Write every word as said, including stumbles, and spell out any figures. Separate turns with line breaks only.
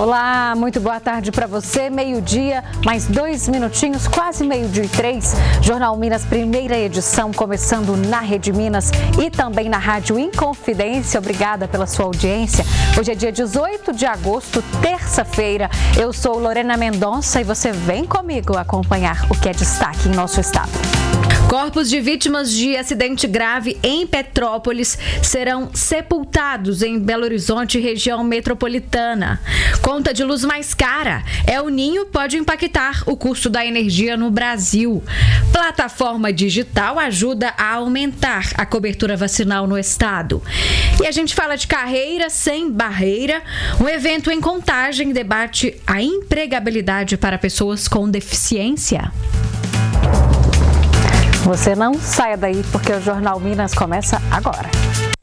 Olá, muito boa tarde para você. Meio-dia, mais dois minutinhos, quase meio-dia e três. Jornal Minas, primeira edição, começando na Rede Minas e também na Rádio Inconfidência. Obrigada pela sua audiência. Hoje é dia dezoito de agosto, terça-feira. Eu sou Lorena Mendonça e você vem comigo acompanhar o que é destaque em nosso estado. Corpos de vítimas de acidente grave em Petrópolis serão sepultados em Belo Horizonte, região metropolitana. Conta de luz mais cara. El Ninho pode impactar o custo da energia no Brasil. Plataforma digital ajuda a aumentar a cobertura vacinal no estado. E a gente fala de carreira sem barreira. Um evento em Contagem debate a empregabilidade para pessoas com deficiência. Você não saia daí porque o Jornal Minas começa agora.